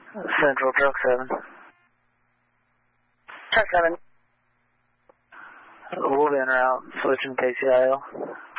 Central, truck 7. Truck 7. We'll be en route, switching KCIL.